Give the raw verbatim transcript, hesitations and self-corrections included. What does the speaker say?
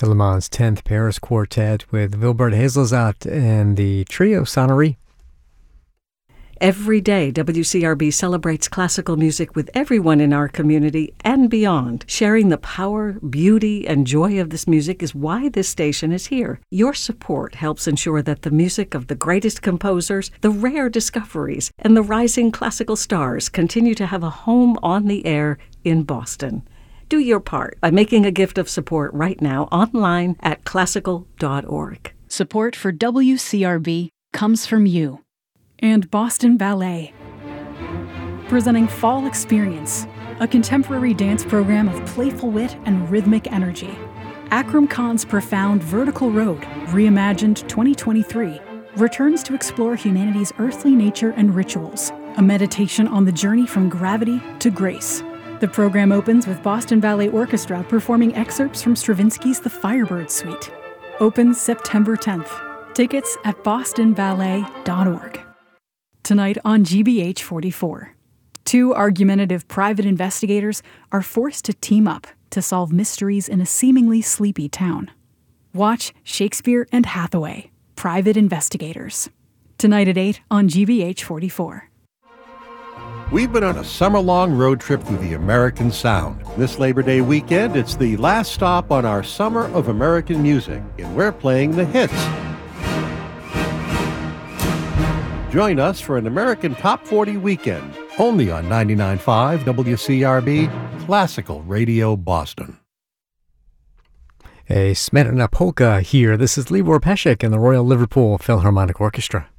Teleman's tenth Paris Quartet with Wilbert Hazelzat and the Trio Sonnerie. Every day, W C R B celebrates classical music with everyone in our community and beyond. Sharing the power, beauty, and joy of this music is why this station is here. Your support helps ensure that the music of the greatest composers, the rare discoveries, and the rising classical stars continue to have a home on the air in Boston. Do your part by making a gift of support right now online at classical dot org. Support for W C R B comes from you. And Boston Ballet, presenting Fall Experience, a contemporary dance program of playful wit and rhythmic energy. Akram Khan's profound Vertical Road, reimagined twenty twenty-three, returns to explore humanity's earthly nature and rituals, a meditation on the journey from gravity to grace. The program opens with Boston Ballet Orchestra performing excerpts from Stravinsky's The Firebird Suite. Opens September tenth. Tickets at boston ballet dot org. Tonight on G B H forty-four, two argumentative private investigators are forced to team up to solve mysteries in a seemingly sleepy town. Watch Shakespeare and Hathaway, Private Investigators. Tonight at eight on G B H forty-four. We've been on a summer-long road trip through the American Sound. This Labor Day weekend, it's the last stop on our Summer of American Music, and we're playing the hits. Join us for an American Top forty weekend, only on ninety-nine point five W C R B, Classical Radio Boston. A Smetana polka here. This is Libor Pesek and the Royal Liverpool Philharmonic Orchestra.